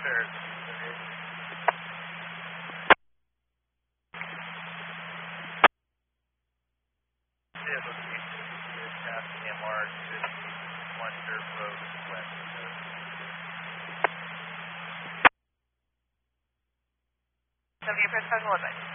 sure. MR 51 Dirt Road West. W, press 5 advice.